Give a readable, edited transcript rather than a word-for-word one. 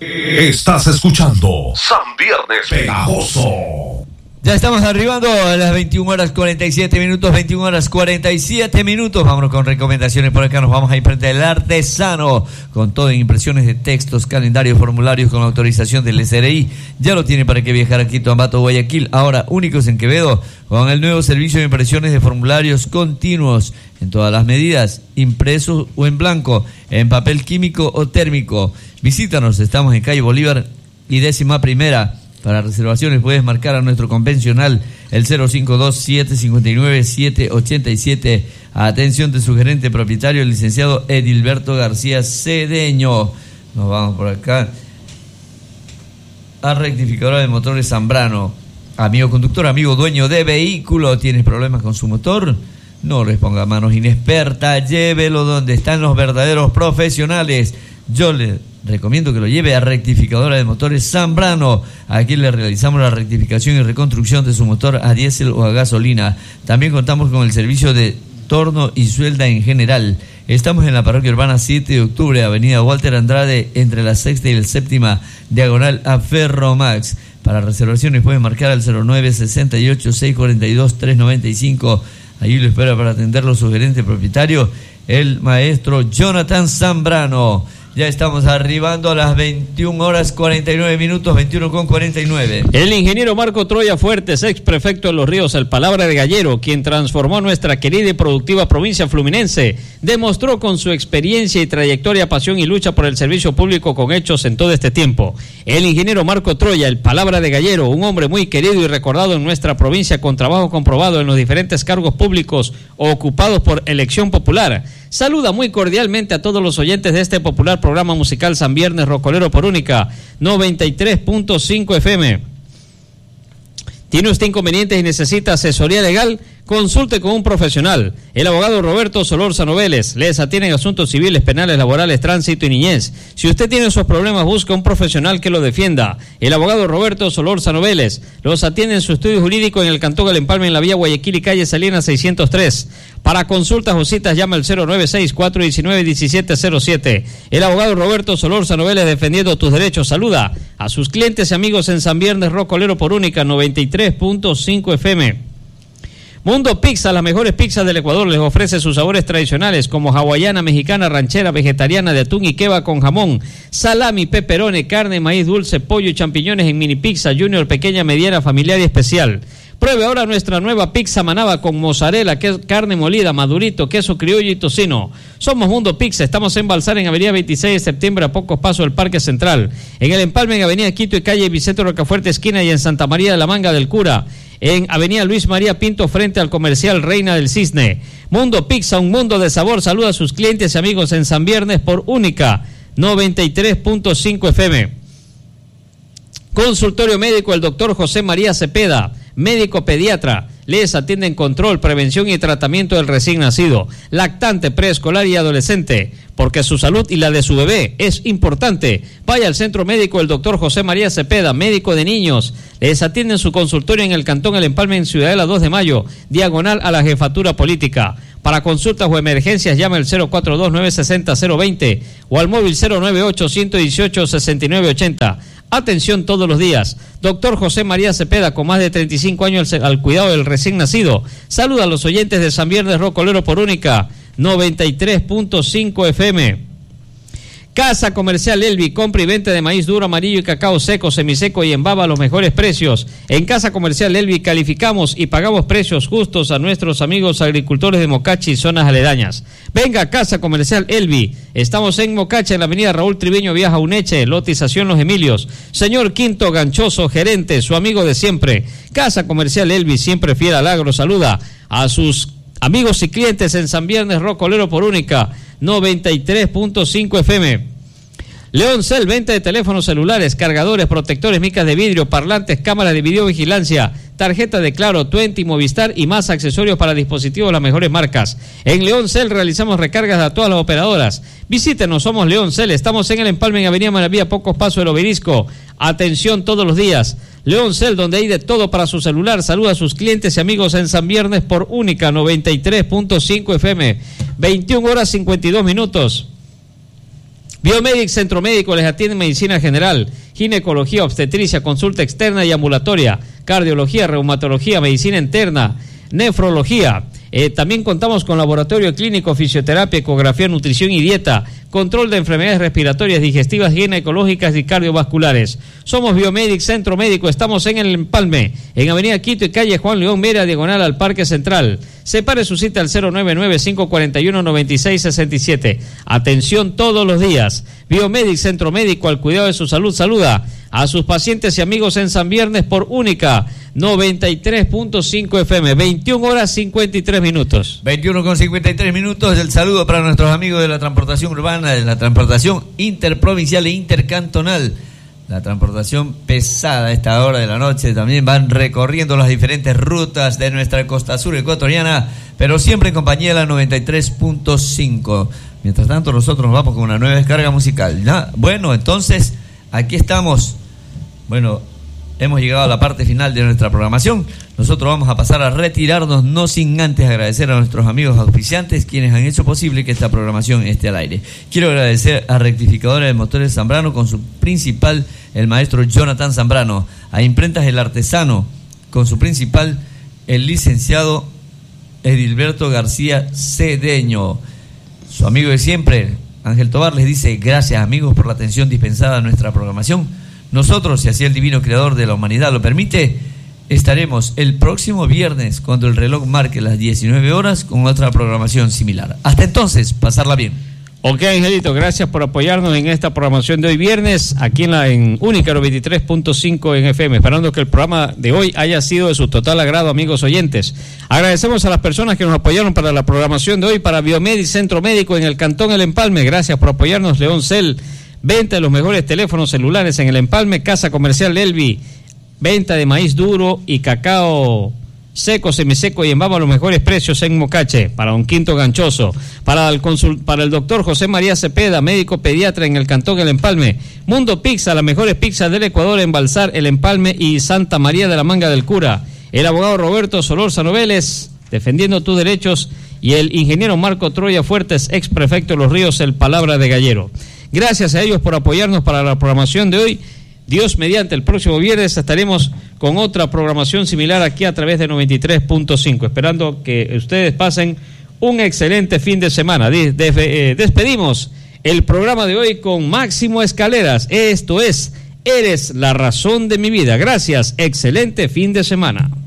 Estás escuchando San Viernes Pegajoso. Ya estamos arribando a las 21:47 minutos, 21:47 minutos. Vámonos con recomendaciones. Por acá nos vamos a ir frente al Artesano, con todo en impresiones de textos, calendarios, formularios con autorización del SRI. Ya lo tiene para que viajar a Quito, Ambato, Guayaquil. Ahora únicos en Quevedo, con el nuevo servicio de impresiones de formularios continuos en todas las medidas, impresos o en blanco, en papel químico o térmico. Visítanos, estamos en calle Bolívar y 11ª. Para reservaciones puedes marcar a nuestro convencional el 052-759-787. Atención de su gerente propietario, el licenciado Edilberto García Cedeño. Nos vamos por acá a Rectificadora de Motores Zambrano. Amigo conductor, amigo dueño de vehículo, ¿tienes problemas con su motor? No les ponga manos inexpertas, llévelo donde están los verdaderos profesionales. Yo le recomiendo que lo lleve a Rectificadora de Motores Zambrano. Aquí le realizamos la rectificación y reconstrucción de su motor a diésel o a gasolina. También contamos con el servicio de torno y suelda en general. Estamos en la parroquia urbana 7 de octubre, avenida Walter Andrade, entre la 6ª y la 7ª, diagonal a Ferromax. Para reservaciones pueden marcar al 0968-642-395. Allí lo espera para atenderlo su gerente propietario, el maestro Jonathan Zambrano. Ya estamos arribando a las 21:49 minutos, 21:49. El ingeniero Marco Troya Fuertes, ex prefecto de Los Ríos, el Palabra de Gallero, quien transformó nuestra querida y productiva provincia fluminense, demostró con su experiencia y trayectoria, pasión y lucha por el servicio público con hechos en todo este tiempo. El ingeniero Marco Troya, el Palabra de Gallero, un hombre muy querido y recordado en nuestra provincia, con trabajo comprobado en los diferentes cargos públicos ocupados por elección popular. Saluda muy cordialmente a todos los oyentes de este popular programa musical San Viernes Rocolero por Única 93.5 FM. ¿Tiene usted inconvenientes y necesita asesoría legal? Consulte con un profesional. El abogado Roberto Solórzano Vélez les atiende en asuntos civiles, penales, laborales, tránsito y niñez. Si usted tiene esos problemas, busca un profesional que lo defienda. El abogado Roberto Solórzano Vélez los atiende en su estudio jurídico en el Cantón El Empalme, en la vía Guayaquil y calle Salinas 603. Para consultas o citas llama al 096-419-1707. El abogado Roberto Solórzano Vélez, defendiendo tus derechos. Saluda a sus clientes y amigos en San Viernes Rocolero por Única 93.5 FM. Mundo Pizza, las mejores pizzas del Ecuador, les ofrece sus sabores tradicionales como hawaiana, mexicana, ranchera, vegetariana, de atún y kebab con jamón, salami, pepperoni, carne, maíz dulce, pollo y champiñones en mini pizza, junior, pequeña, mediana, familiar y especial. Pruebe ahora nuestra nueva pizza manaba con mozzarella, carne molida, madurito, queso criollo y tocino. Somos Mundo Pizza, estamos en Balsar, en avenida 26 de septiembre, a pocos pasos del Parque Central. En El Empalme, en avenida Quito y calle Vicente Rocafuerte, esquina, y en Santa María de la Manga del Cura, en avenida Luis María Pinto, frente al comercial Reina del Cisne. Mundo Pizza, un mundo de sabor. Saluda a sus clientes y amigos en San Viernes por Única 93.5 FM. Consultorio médico, el doctor José María Cepeda, médico pediatra. Les atiende en control, prevención y tratamiento del recién nacido, lactante, preescolar y adolescente, porque su salud y la de su bebé es importante. Vaya al centro médico el doctor José María Cepeda, médico de niños. Les atiende en su consultorio en el Cantón El Empalme, en Ciudadela 2 de Mayo, diagonal a la Jefatura Política. Para consultas o emergencias llama al 042-960-020 o al móvil 098-118-6980. Atención todos los días. Doctor José María Cepeda, con más de 35 años al cuidado del recién nacido. Saluda a los oyentes de San Viernes Rocolero por Única 93.5 FM. Casa Comercial Elvi, compra y venta de maíz duro, amarillo y cacao seco, semiseco y en baba a los mejores precios. En Casa Comercial Elvi calificamos y pagamos precios justos a nuestros amigos agricultores de Mocachi y zonas aledañas. Venga a Casa Comercial Elvi. Estamos en Mocachi, en la avenida Raúl Triviño, Vieja Uneche, lotización Los Emilios. Señor Quinto Ganchoso, gerente, su amigo de siempre. Casa Comercial Elvi, siempre fiel al agro. Saluda a sus amigos y clientes en San Viernes Rocolero por Única 93.5 FM. Leoncel, venta de teléfonos celulares, cargadores, protectores, micas de vidrio, parlantes, cámaras de videovigilancia, tarjeta de Claro, Tuenti, Movistar y más accesorios para dispositivos, las mejores marcas. En Leoncel realizamos recargas a todas las operadoras. Visítenos, somos Leoncel, estamos en El Empalme, en avenida Maravilla, pocos pasos del Obelisco. Atención todos los días. Leoncel, donde hay de todo para su celular. Saluda a sus clientes y amigos en San Viernes por Única 93.5 FM. 21 horas 52 minutos. Biomedic Centro Médico les atiende medicina general, ginecología, obstetricia, consulta externa y ambulatoria, cardiología, reumatología, medicina interna, nefrología. También contamos con laboratorio clínico, fisioterapia, ecografía, nutrición y dieta, control de enfermedades respiratorias, digestivas, ginecológicas y cardiovasculares. Somos Biomedic Centro Médico, estamos en El Empalme, en Avenida Quito y calle Juan León Mera, diagonal al Parque Central. Separe su cita al 099-541-9667. Atención todos los días. Biomedic Centro Médico, al cuidado de su salud, saluda a sus pacientes y amigos en San Viernes por Única 93.5 FM, 21 horas 53 minutos. 21:53. El saludo para nuestros amigos de la transportación urbana, de la transportación interprovincial e intercantonal. La transportación pesada a esta hora de la noche también van recorriendo las diferentes rutas de nuestra costa sur ecuatoriana, pero siempre en compañía de la 93.5. Mientras tanto, nosotros nos vamos con una nueva descarga musical. ¿Ya? Bueno, entonces, aquí estamos. Bueno, hemos llegado a la parte final de nuestra programación. Nosotros vamos a pasar a retirarnos, no sin antes agradecer a nuestros amigos auspiciantes, quienes han hecho posible que esta programación esté al aire. Quiero agradecer a Rectificadora de Motores Zambrano, con su principal, el maestro Jonathan Zambrano. A Imprentas El Artesano, con su principal, el licenciado Edilberto García Cedeño. Su amigo de siempre, Ángel Tobar, les dice: gracias, amigos, por la atención dispensada a nuestra programación. Nosotros, si así el divino creador de la humanidad lo permite, estaremos el próximo viernes, cuando el reloj marque las 19 horas, con otra programación similar. Hasta entonces, pasarla bien. Ok, Angelito, gracias por apoyarnos en esta programación de hoy viernes, aquí en Única 93.5 en FM, esperando que el programa de hoy haya sido de su total agrado, amigos oyentes. Agradecemos a las personas que nos apoyaron para la programación de hoy, para Biomedic Centro Médico en el Cantón El Empalme. Gracias por apoyarnos. León Cel, venta de los mejores teléfonos celulares en El Empalme. Casa Comercial Elvi, venta de maíz duro y cacao seco, semiseco y en baba a los mejores precios en Mocache. Para un quinto ganchoso, para el doctor José María Cepeda, médico pediatra en el Cantón El Empalme. Mundo Pizza, las mejores pizzas del Ecuador en Balsar, El Empalme y Santa María de la Manga del Cura. El abogado Roberto Solórzano Vélez, defendiendo tus derechos, y el ingeniero Marco Troya Fuertes, ex prefecto de Los Ríos, el Palabra de Gallero. Gracias a ellos por apoyarnos para la programación de hoy. Dios mediante, el próximo viernes estaremos con otra programación similar aquí a través de 93.5, esperando que ustedes pasen un excelente fin de semana. Despedimos el programa de hoy con Máximo Escaleras. Esto es Eres la razón de mi vida. Gracias, excelente fin de semana.